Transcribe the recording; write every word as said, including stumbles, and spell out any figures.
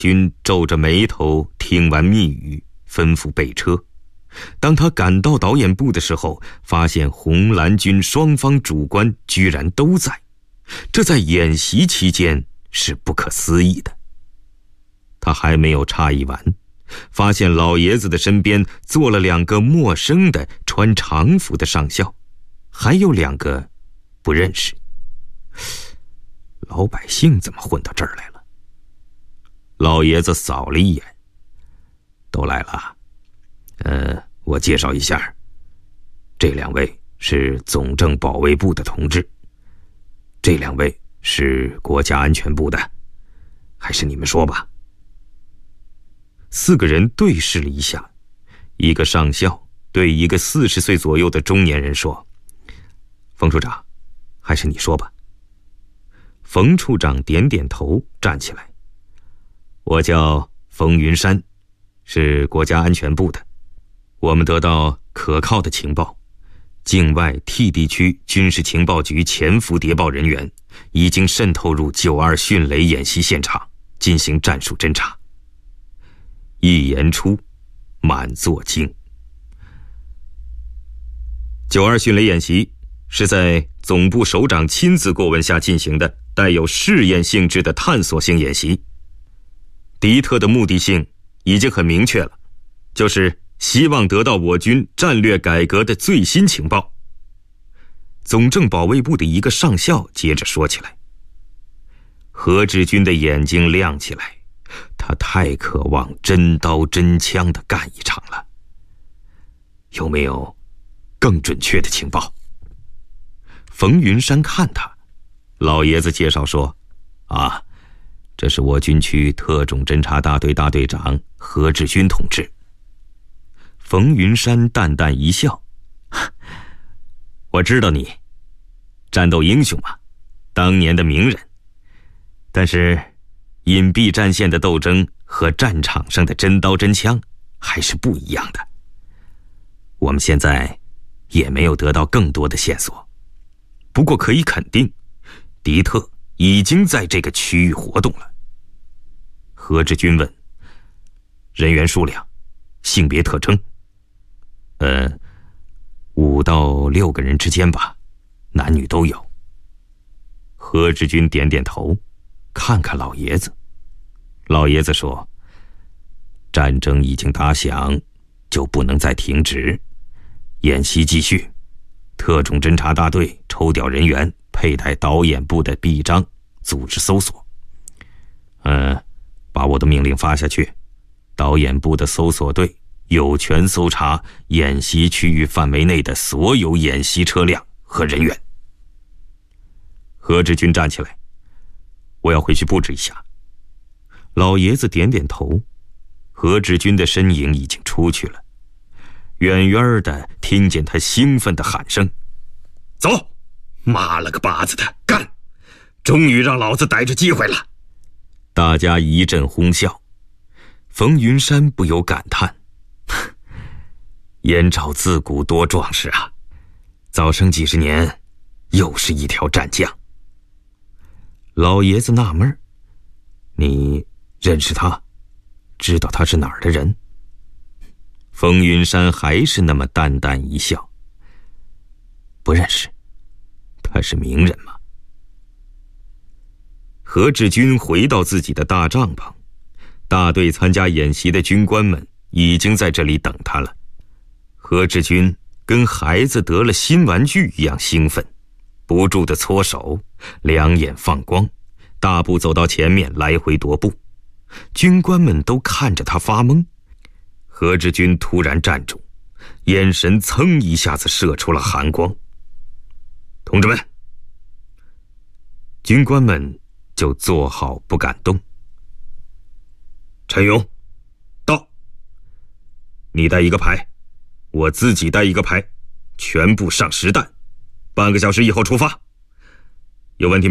军皱着眉头听完密语，吩咐备车。当他赶到导演部的时候，发现红蓝军双方主官居然都在，这在演习期间是不可思议的。他还没有诧异完，发现老爷子的身边坐了两个陌生的穿常服的上校，还有两个不认识。老百姓怎么混到这儿来了？老爷子扫了一眼，都来了。呃，我介绍一下，这两位是总政保卫部的同志，这两位是国家安全部的，还是你们说吧。四个人对视了一下，一个上校对一个四十岁左右的中年人说：“冯处长，还是你说吧。”冯处长点点头，站起来：“我叫冯云山，是国家安全部的。我们得到可靠的情报，境外 T 地区军事情报局潜伏谍报人员已经渗透入九二迅雷演习现场进行战术侦察。”一言出，满座惊。九二迅雷演习是在总部首长亲自过问下进行的带有试验性质的探索性演习。敌特的目的性已经很明确了，就是希望得到我军战略改革的最新情报。总政保卫部的一个上校接着说起来。何志军的眼睛亮起来，他太渴望真刀真枪地干一场了。有没有更准确的情报？冯云山看他，老爷子介绍说：“啊，这是我军区特种侦察大队大队长何志军同志。”冯云山淡淡一笑：“我知道你，战斗英雄嘛，当年的名人。但是隐蔽战线的斗争和战场上的真刀真枪还是不一样的。我们现在也没有得到更多的线索，不过可以肯定，敌特已经在这个区域活动了。”何志军问：“人员数量、性别特征？”“呃，五到六个人之间吧，男女都有。”何志军点点头，看看老爷子。老爷子说：“战争已经打响，就不能再停止，演习继续。特种侦察大队抽调人员，佩戴导演部的臂章，组织搜索。嗯，把我的命令发下去，导演部的搜索队有权搜查演习区域范围内的所有演习车辆和人员。”何志军站起来：“我要回去布置一下。”老爷子点点头，何志军的身影已经出去了。远远的听见他兴奋的喊声：“走！妈了个巴子的，干！终于让老子逮着机会了！”大家一阵哄笑。冯云山不由感叹：“燕赵自古多壮士啊，早生几十年，又是一条战将。”老爷子纳闷：“你认识他？知道他是哪儿的人？”冯云山还是那么淡淡一笑：“不认识，他是名人吗？”何志军回到自己的大帐篷，大队参加演习的军官们已经在这里等他了。何志军跟孩子得了新玩具一样兴奋，不住地搓手，两眼放光，大步走到前面，来回踱步。军官们都看着他发懵。何志军突然站住，眼神噌一下子射出了寒光。“同志们！”军官们就坐好不敢动。“陈勇，到！你带一个排，我自己带一个排，全部上实弹，半个小时以后出发。有问题吗？”